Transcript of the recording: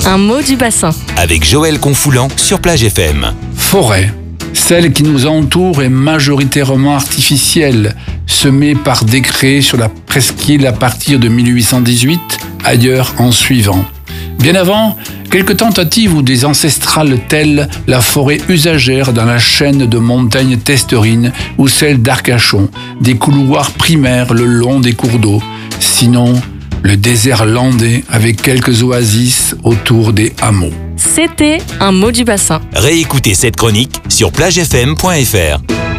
Un mot du bassin. Avec Joël Confoulant sur Plage FM. Forêt. Celle qui nous entoure est majoritairement artificielle, semée par décret sur la presqu'île à partir de 1818, ailleurs en suivant. Bien avant, quelques tentatives ou des ancestrales telles la forêt usagère dans la chaîne de montagnes Testerines ou celle d'Arcachon, des couloirs primaires le long des cours d'eau, sinon le désert landais avec quelques oasis autour des hameaux. C'était un mot du bassin. Réécoutez cette chronique sur plagefm.fr.